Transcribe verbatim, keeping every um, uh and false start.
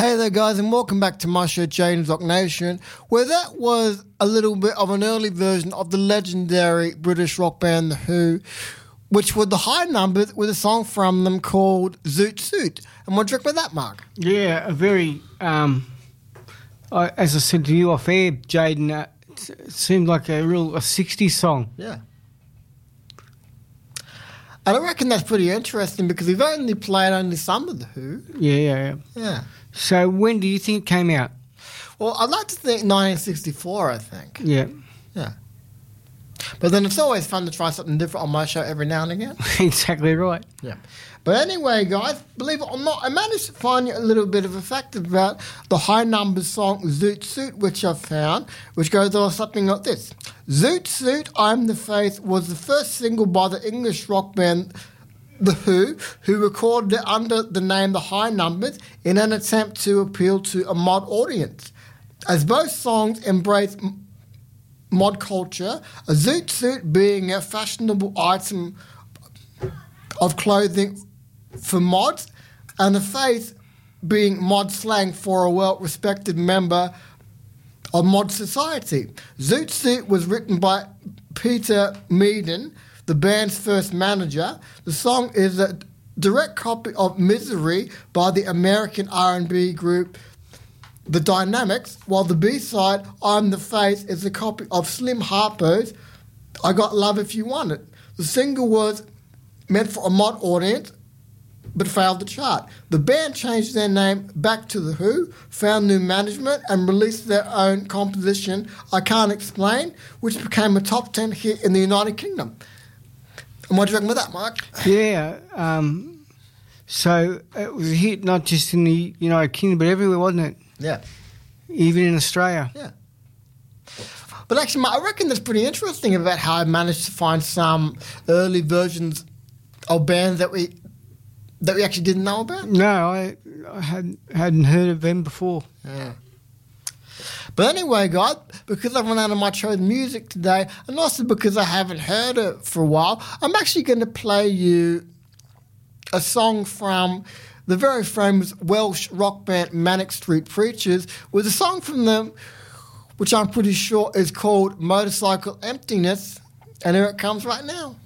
Hey there, guys, and welcome back to my show, James Rock Nation, where that was a little bit of an early version of the legendary British rock band The Who, which were the High Numbers with a song from them called Zoot Suit. And what do you reckon about that, Mark? Yeah, a very, um, I, as I said to you off air, Jaden, uh, it seemed like a real a sixties song. Yeah. And I reckon that's pretty interesting because we've only played only some of The Who. Yeah, yeah, yeah. Yeah. So when do you think it came out? Well, I'd like to think nineteen sixty-four, I think. Yeah. Yeah. But then it's always fun to try something different on my show every now and again. Exactly right. Yeah. But anyway, guys, believe it or not, I managed to find you a little bit of a fact about the High Numbers song Zoot Suit, which I've found, which goes on something like this. Zoot Suit, I'm the Faith was the first single by the English rock band The Who, who recorded it under the name The High Numbers in an attempt to appeal to a mod audience. As both songs embrace m- mod culture, a zoot suit being a fashionable item of clothing for mods, and the faith being mod slang for a well-respected member of mod society. Zoot Suit was written by Peter Meaden, the band's first manager. The song is a direct copy of Misery by the American R and B group The Dynamics, while the B-side, I'm the Face, is a copy of Slim Harpo's I Got Love If You Want It. The single was meant for a mod audience, but failed to chart. The band changed their name back to The Who, found new management, and released their own composition, I Can't Explain, which became a top ten hit in the United Kingdom. And what do you reckon with that, Mark? Yeah. Um, so it was a hit not just in the United Kingdom, but everywhere, wasn't it? Yeah. Even in Australia. Yeah. But actually, Mark, I reckon that's pretty interesting about how I managed to find some early versions of bands that we that we actually didn't know about. No, I, I hadn't, hadn't heard of them before. Yeah. But anyway, guys, because I've run out of my choice music today, and also because I haven't heard it for a while, I'm actually going to play you a song from the very famous Welsh rock band Manic Street Preachers, with a song from them which I'm pretty sure is called Motorcycle Emptiness, and here it comes right now.